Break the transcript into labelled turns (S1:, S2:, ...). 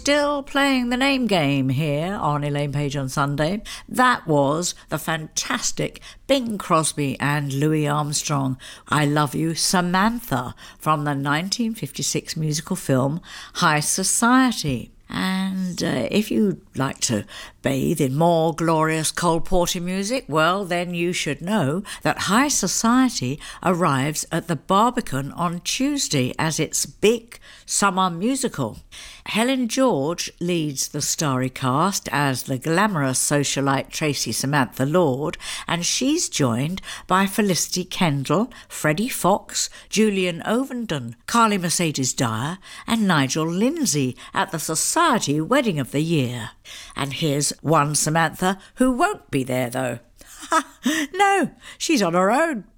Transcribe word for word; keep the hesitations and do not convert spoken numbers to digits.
S1: Still playing the name game here on Elaine Page on Sunday. That was the fantastic Bing Crosby and Louis Armstrong, I Love You, Samantha, from the nineteen fifty-six musical film High Society. And uh, if you'd like to bathe in more glorious Cole Porter music, well, then you should know that High Society arrives at the Barbican on Tuesday as its big summer musical. Helen George leads the starry cast as the glamorous socialite Tracy Samantha Lord, and she's joined by Felicity Kendall, Freddie Fox, Julian Ovenden, Carly Mercedes Dyer, and Nigel Lindsay at the Society Wedding of the Year. And here's one Samantha who won't be there, though. No, she's on her own.